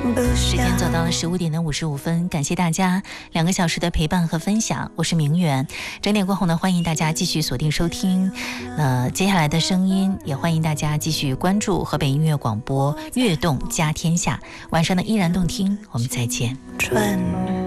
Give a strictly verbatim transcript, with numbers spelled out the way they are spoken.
时间走到了十五点的五十五分，感谢大家两个小时的陪伴和分享，我是明远。整点过后呢，欢迎大家继续锁定收听呃接下来的声音，也欢迎大家继续关注河北音乐广播悦动加天下，晚上的依然动听，我们再见。